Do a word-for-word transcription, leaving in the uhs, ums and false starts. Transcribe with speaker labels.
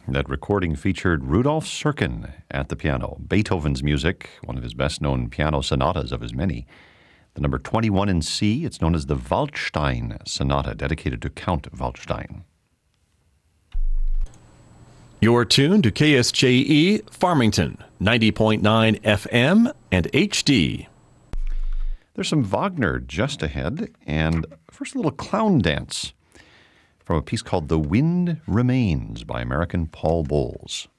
Speaker 1: That recording featured Rudolf Serkin at the piano, Beethoven's music, one of his best-known piano sonatas of his many. The number twenty-one in C, it's known as the Waldstein Sonata, dedicated to Count Waldstein.
Speaker 2: You're tuned to K S J E Farmington, ninety point nine F M and H D.
Speaker 1: There's some Wagner just ahead, and first a little clown dance from a piece called The Wind Remains by American Paul Bowles.